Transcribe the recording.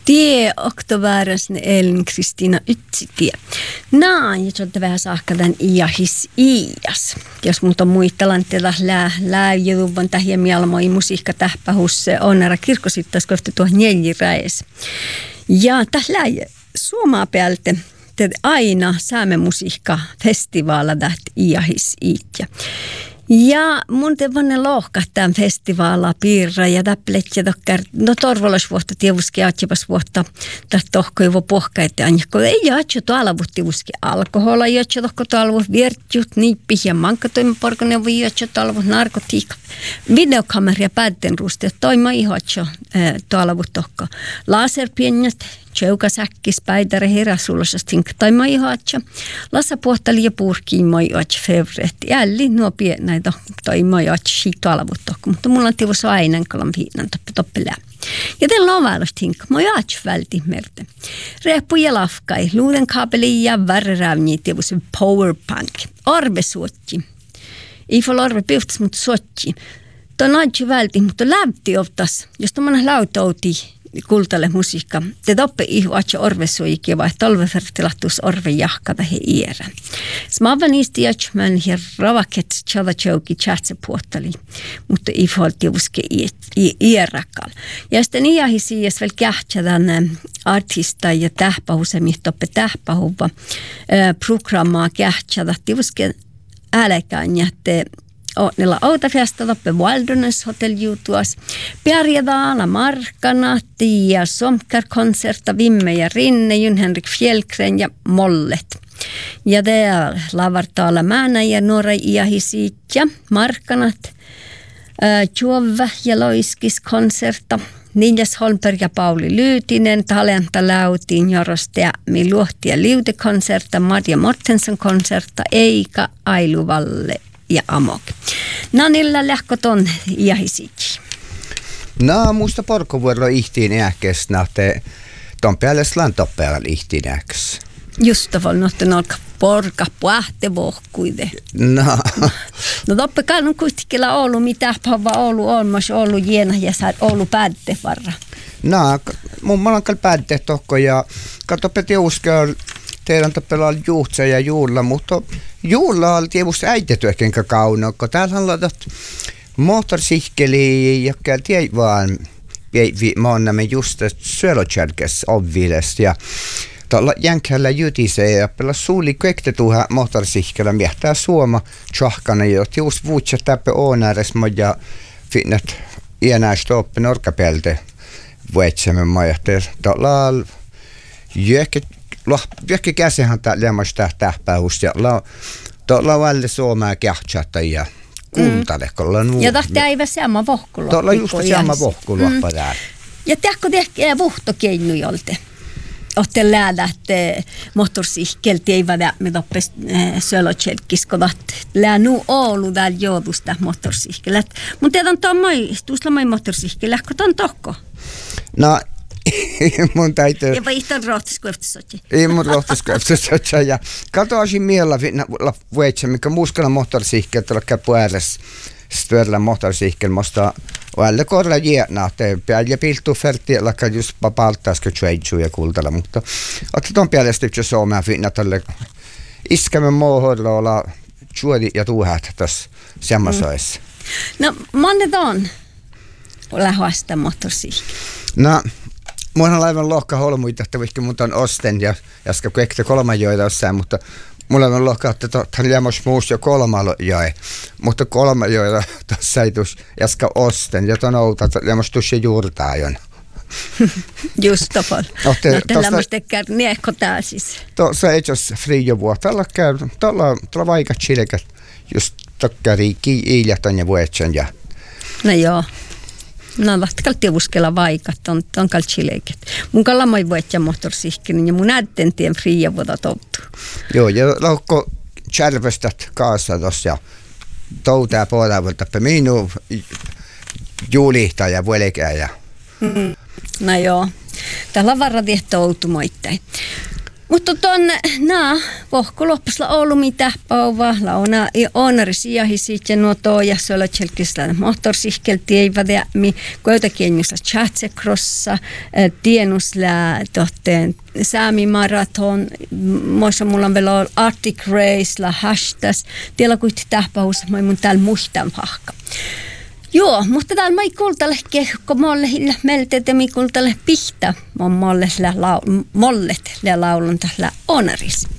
Tie oktoberasne Elin Kristiina Ytsitie. Naan, ja vähän saakka tämän iahis ias. Jos muuta muistelan tätä lääjäduvan tähiä mielmoi musiikka tähpähusse onnera kirkosittais kohti tuohon Njäljiräes. Ja tässä lääjä suomaa päältä aina saamme musiikka festivaala tähti iahis iitja. Ja mun tevanne lohkahtaa tämän festivaalaa piirra ja täplet ja tokkär, no torvolosvuotta tievuski aatjapas vuotta tästä tohkoivo pohkaita anjakko. Ei jaatjo tuolavut tievuski alkohola, jaatjo tohko tuolavut viertjut, niippi ja mankatoimiporkoneuvo, jaatjo tuolavut narkotiikka. Videokameria päättenruusti, että toima ihoatjo tuolavut tohko. Laserpienjät, tjeukasäkkis, päidäre, heräsuolosast hink toima ihoatjo. Lassa puhtali ja purkiin moi ihoatjo fevret. Jälli nuo näitä toima ihoatjo siik tuolavut tohko. Mutta mulla on tievussa aina kalan viinan toppelää. Ja teillä on vääröstä hink, moi ihoatjo välti merte. Reppu ja lafkai, luuden kaapeli ja värrärävni tievussa powerpunk. Arve suotji. Ei voi arve piuhtas, mutta suotji. Tuo naitsi välti, mutta läpti ottas, jos tuommoinen lautouti kultalle musiikka. Te toppe ihu atja orvesuikia vai talvefertilahtus orve jahkata he iärä. Smaava niistä jätsemän ja ravaket tjada tjouki tjätsä puhtali, mutta ihu alti uske iärakal. Ja sitten iähisi jäs vielä kähtsä artista ja tähpahuse, mihtoppe tähpahuva programmaa kähtsä, tahti uske älekään jätte niillä autafesta toppe Wilderness Hotel jutuas. Pärjädaala Markkana, Tia Somkar-konserta, Vimme ja Rinne, Jyn-Henrik Fjällgren ja Mollet. Ja täällä lavartaala Määnä ja Norra Iahisiit ja Markkanat, Tjuove ja Loiskis-konserta. Niljas Holmberg ja Pauli Lyytinen, Talenta Lautiin, Joros Teämi, Luohti ja Liute-konserta, Marja Mortensen-konserta, Eika Ailuvalle ja Amok. Nanilla lähkoton iahisikin. No, muista porkovuorolla ihtiin äkäs nähte ton päälle slantoppeella ihtiin äkäs. Just tavallaan nohten olka porka puhte vohkuide. No toppe kannun kuitenkin Oulu, mitä pahva Oulu on, mas Oulu jiena ja saat Oulu päätte varra. No, mun on kyllä päätte tohko ja katsoppe tiuskea teidän toppella on juhtsa ja juulla, mutta juulla on tietysti äitetyökenkä kauno, kun täällä on laitat motorsihkeli, joka tiedät vaan maannamme just syölotjärkes obvilest ja tuolla jänkällä jytisee ja pela suuli kökte tuohon motorsihkellä miehtää suoma tjohkana ja just vuutsa täppä oonääres ja finnet iänäistä oppe norkapelte vuetsemme majahter. Tuolla on Jokki käsihän lämmäs tähpähus ja tuolla on välillä suomaa kähtsäätä ja kultalle. Ja tahti äivä sama vohkulla. Tuolla on just sama vohkulla täällä. Ja tehkö tehkää vuhtokeinnu jolte? Olette läädätte motorsihkelti ei vädä me toppes sölotselkis, kun lää nu Oulu täällä joudusta motorsihkelät. Mun tiedän tuossa moi motorsihkelä, kun ton tokko? No, mun täytyy... Ja vaihtan rohtiskueftisotsi. Ei mun rohtiskueftisotsi. Ja katoaisin mielellä vuotsa, mikä muuskana motorsihkel tuolla käppu ääres stööllä motorsihkel, musta välillä korla jäänä, että päällä piltuu färtiellä, että just papaltaisiko tjueitsuu ja kultalla, mutta että ton päälle yksi suomea finna tälle iskämme muuhoilla olla tjueli ja tuuhat tässä semmoisessa. No, monet on lähuasta motorsihkel? No, mun on aivan lohka holmuita, että vaikka mun on osten ja jaska kaikki kolmajoita jossain, mutta mulla on lohka, että tämän jämmäs muus jo kolmajoja, mutta kolmajoita tässä ei tuossa jaska osten, ja ton outa, että jämmäs tuossa juurtaa jon. Just tapal. No, tällä musta tekee niekko tää siis. Tuossa ei jos frio vuotella käy, tuolla vaikat chilekät, just tokkariikki iiljahtan ja vuetsen ja. No joo. No, vahtikalla uskella vaikat, on kaltsileiket. Mun kalamai vuotja motorsihkinen ja mun ätten tien fria vuoda toutu. Joo, ja laukko tjärvestät kaassa tossa ja toutaa puolelta, että minun juulihtaa ja vuolikää ja. No joo, täällä on varra tiehtä toutu moittain. Mutta vohko loppusla Oulu mitä pauva launa i onarisia sitten nuo ja solla chelkisla motorsihkelti ei vadämi koitakienjusta chatsekrossa tienusla tohteen Sami Marathon moissa mulla on vielä Arctic Race la hashtas tiellä kuitti tähpaus moi mun täällä muistan pahka. Joo, mutta täällä mä ei kuultale kehko molle melteet ja mä kuultale pihta mollet la laulun tällä onaris.